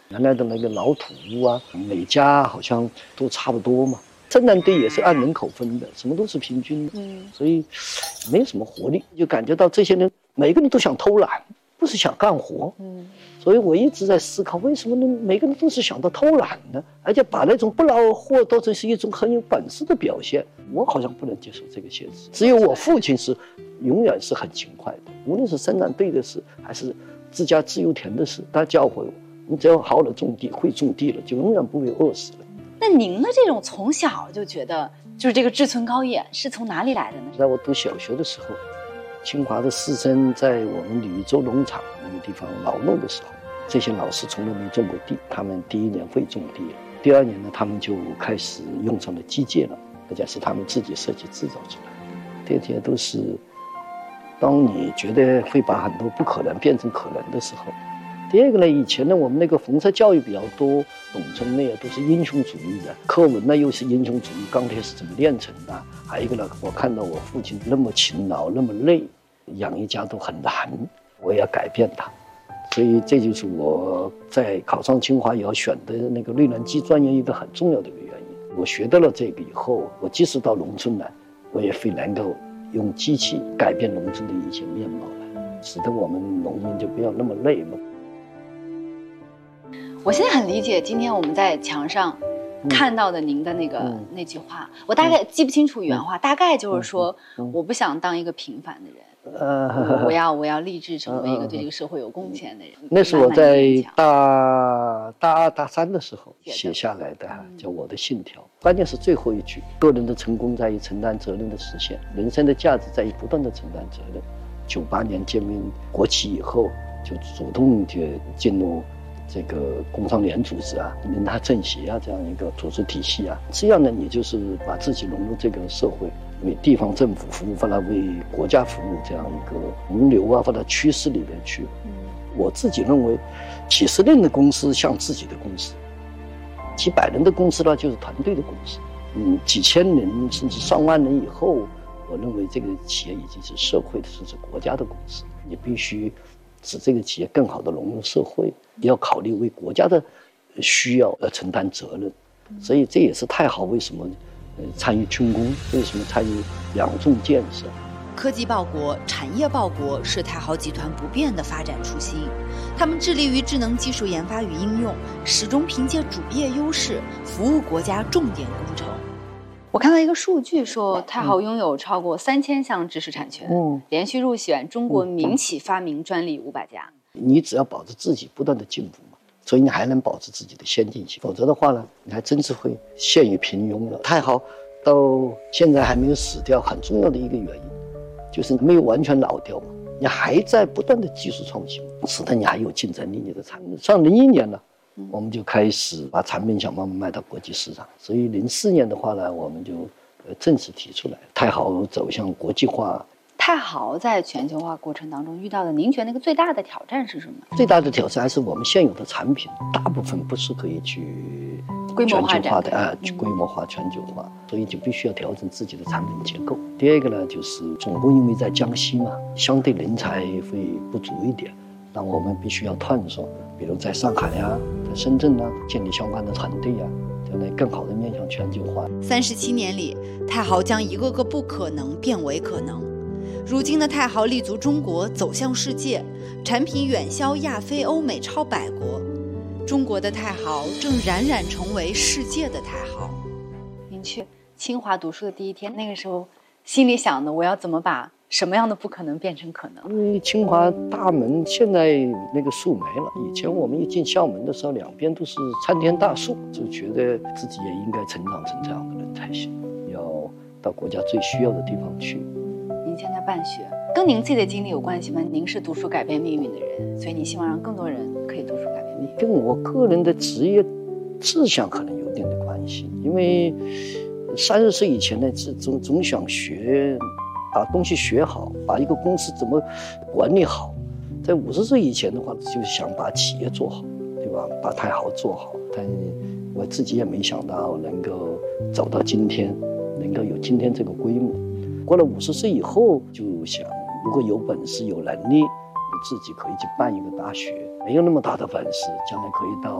原来的那个老土屋啊，每家好像都差不多嘛。生产队也是按人口分的，什么都是平均的，所以没什么活力，就感觉到这些人每个人都想偷懒，不是想干活。所以我一直在思考，为什么每个人都是想到偷懒呢？而且把那种不劳而获当成是一种很有本事的表现，我好像不能接受这个现实。只有我父亲是永远是很勤快的，无论是生产队的事，还是自家自由田的事，他教诲我，你只要好好的种地，会种地了，就永远不会饿死了。 那您的这种从小就觉得就是这个志存高远是从哪里来的呢？ 在我读小学的时候，清华的师生在我们吕州农场那个地方劳动的时候，这些老师从来没种过地，他们第一年会种地了，第二年呢，他们就开始用上了机械了，而且是他们自己设计制造出来的。这些都是当你觉得会把很多不可能变成可能的时候。第二个呢，以前呢我们那个红色教育比较多，农村那都是英雄主义的，课文呢又是英雄主义，钢铁是怎么炼成的？还有一个呢，我看到我父亲那么勤劳，那么累，养一家都很难，我也要改变他。所以这就是我在考上清华也要选的那个内燃机专业一个很重要的一个原因。我学到了这个以后，我即使到农村来，我也会能够用机器改变农村的一些面貌来，使得我们农民就不要那么累嘛。 我现在很理解今天我们在墙上看到的您的那句话，我大概记不清楚原话，大概就是说，我不想当一个平凡的人，我要立志成为一个对这个社会有贡献的人。 那是我在大二大三的时候写下来的，叫我的信条。关键是最后一句：个人的成功在于承担责任的实现，人生的价值在于不断的承担责任。98年建民国旗以后，就主动就进入这个工商联组织啊、人大政协啊这样一个组织体系啊，这样呢，你就是把自己融入这个社会，为地方政府服务，或者为国家服务这样一个洪流啊或者趋势里面去。我自己认为，几十人的公司像自己的公司，几百人的公司呢就是团队的公司，几千人甚至上万人以后，我认为这个企业已经是社会的，甚至国家的公司，你必须使这个企业更好的融入社会，也要考虑为国家的需要而承担责任。所以这也是太豪为什么参与军工，为什么参与两重建设。 科技报国、产业报国是太豪集团不变的发展初心。他们致力于智能技术研发与应用，始终凭借主业优势服务国家重点工程。 我看到一个数据说，太豪拥有超过3000项知识产权，连续入选中国民企发明专利500家。 你只要保持自己不断的进步嘛，所以你还能保持自己的先进性，否则的话呢，你还真是会陷于平庸了。太豪到现在还没有死掉，很重要的一个原因就是没有完全老掉嘛，你还在不断的技术创新，使得你还有竞争力。你的产品上01年呢，我们就开始把产品想办法卖到国际市场，所以04年的话呢，我们就正式提出来，太豪走向国际化。 太豪在全球化过程当中遇到的，您觉得那个最大的挑战是什么？ 最大的挑战还是我们现有的产品大部分不是可以去规模化全球化的去规模化、全球化，所以就必须要调整自己的产品结构。第二个呢，就是总部因为在江西嘛，相对人才会不足一点，那我们必须要探索，比如在上海啊、在深圳啊，建立相关的团队啊，这样来更好的面向全球化。 37年里，太豪将一个个不可能变为可能。如今的太豪立足中国，走向世界，产品远销亚非欧美超100国。中国的太豪正冉冉成为世界的太豪。 您去清华读书的第一天，那个时候心里想的，我要怎么把什么样的不可能变成可能？ 因为清华大门现在那个树没了，以前我们一进校门的时候，两边都是参天大树，就觉得自己也应该成长成这样的人才行，要到国家最需要的地方去。 您现在办学，跟您自己的经历有关系吗？您是读书改变命运的人，所以你希望让更多人可以读书改变命运。 跟我个人的职业志向可能有点的关系，因为30岁以前呢，总想学，把东西学好，把一个公司怎么管理好。在50岁以前的话，就想把企业做好，对吧？把太豪做好。但我自己也没想到能够走到今天，能够有今天这个规模。过了50岁以后，就想如果有本事、有能力，自己可以去办一个大学，没有那么大的本事，将来可以到